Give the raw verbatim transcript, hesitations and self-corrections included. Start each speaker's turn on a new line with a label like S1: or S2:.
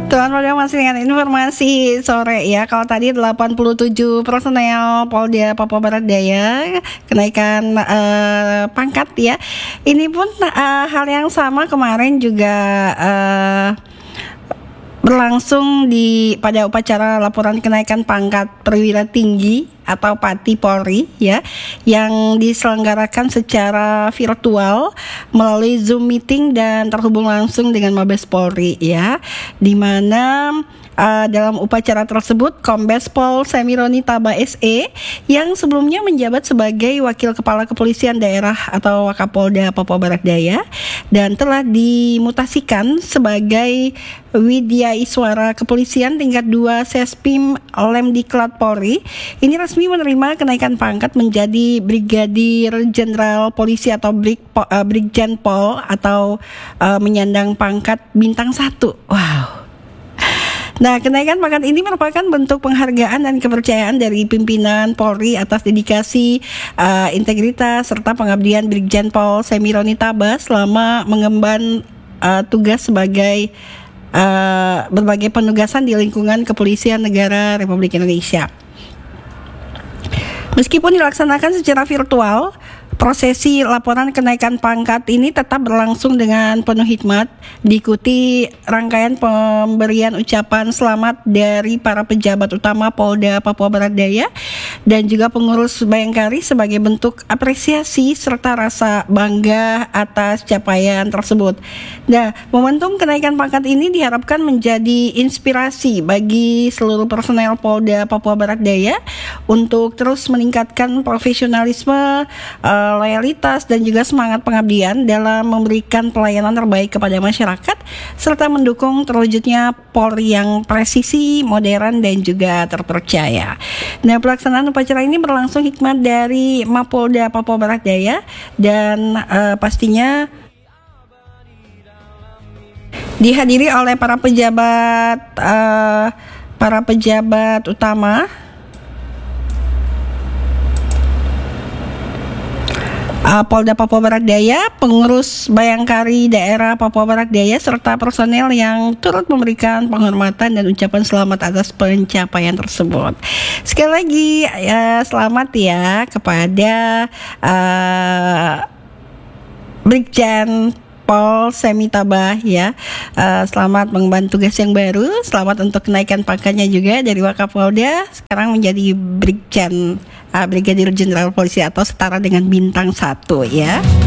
S1: Tuan Polda masih dengan informasi sore ya. Kalau tadi delapan puluh tujuh personel Polda Papua Barat Daya kenaikan uh, pangkat ya. Ini pun uh, hal yang sama kemarin juga uh, berlangsung di pada upacara laporan kenaikan pangkat perwira tinggi atau Pati Polri ya, yang diselenggarakan secara virtual melalui Zoom meeting dan terhubung langsung dengan Mabes Polri ya, di mana uh, dalam upacara tersebut Kombes Pol Semironi Taba S E yang sebelumnya menjabat sebagai Wakil Kepala Kepolisian Daerah atau Wakapolda Papua Barat Daya dan telah dimutasikan sebagai Widya Iswara Kepolisian tingkat dua Sespim Lemdiklat Polri ini resmi menerima kenaikan pangkat menjadi Brigadir Jenderal Polisi atau Brig, uh, Brigjen Pol atau uh, menyandang pangkat bintang satu. Wow. Nah, kenaikan pangkat ini merupakan bentuk penghargaan dan kepercayaan dari pimpinan Polri atas dedikasi, uh, integritas serta pengabdian Brigjen Pol Semironi Taba selama mengemban uh, tugas sebagai uh, berbagai penugasan di lingkungan Kepolisian Negara Republik Indonesia. Meskipun dilaksanakan secara virtual, prosesi laporan kenaikan pangkat ini tetap berlangsung dengan penuh hikmat, diikuti rangkaian pemberian ucapan selamat dari para pejabat utama Polda Papua Barat Daya dan juga pengurus Bayangkari sebagai bentuk apresiasi serta rasa bangga atas capaian tersebut. Nah, momentum kenaikan pangkat ini diharapkan menjadi inspirasi bagi seluruh personel Polda Papua Barat Daya untuk terus meningkatkan profesionalisme, uh, loyalitas dan juga semangat pengabdian dalam memberikan pelayanan terbaik kepada masyarakat serta mendukung terwujudnya Polri yang presisi, modern dan juga terpercaya. Nah, pelaksanaan upacara ini berlangsung hikmat dari Mapolda Papua Barat Daya dan uh, pastinya dihadiri oleh para pejabat uh, para pejabat utama Uh, Polda Papua Barat Daya, pengurus Bayangkari daerah Papua Barat Daya, serta personel yang turut memberikan penghormatan dan ucapan selamat atas pencapaian tersebut. Sekali lagi, ya, selamat ya kepada uh, Brigjen Pol Semi Taba ya, uh, selamat mengemban tugas yang baru, selamat untuk kenaikan pangkatnya juga dari Wakapolda sekarang menjadi Brigjen uh, Brigadir Jenderal Polisi atau setara dengan bintang satu ya.